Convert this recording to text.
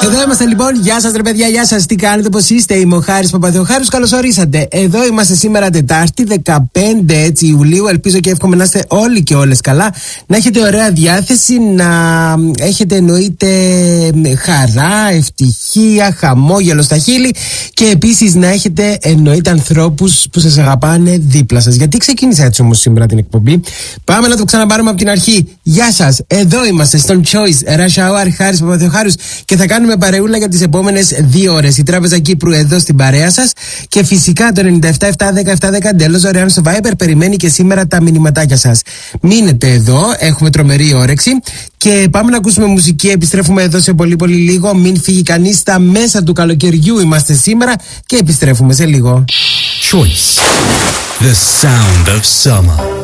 Εδώ είμαστε λοιπόν. Γεια σας ρε παιδιά, γεια σας. Τι κάνετε, πώς είστε? Είμαι ο Χάρης Παπαθεοχάρους. Καλώς ορίσατε. Εδώ είμαστε σήμερα Τετάρτη 15 Ιουλίου. Ελπίζω και εύχομαι να είστε όλοι και όλες καλά. Να έχετε ωραία διάθεση, να έχετε εννοείται χαρά, ευτυχία, χαμόγελο στα χείλη και επίσης να έχετε εννοείται ανθρώπους που σας αγαπάνε δίπλα σας. Γιατί ξεκίνησα έτσι όμως σήμερα την εκπομπή. Πάμε να το ξαναπάρουμε από την αρχή. Γεια σας. Εδώ είμαστε στον Choice Rush Hour, Χάρης Παπαθεοχάρους, και θα κάνουμε παρεούλα για τις επόμενες 2 ώρες. Η Τράπεζα Κύπρου εδώ στην παρέα σας και φυσικά το 97-7-10-7-10 εντελώς δωρεάν στο Viber περιμένει και σήμερα τα μηνυματάκια σας. Μείνετε εδώ, έχουμε τρομερή όρεξη και πάμε να ακούσουμε μουσική. Επιστρέφουμε εδώ σε πολύ λίγο. Μην φύγει κανείς, στα μέσα του καλοκαιριού είμαστε σήμερα και επιστρέφουμε σε λίγο. Choice. The sound of summer.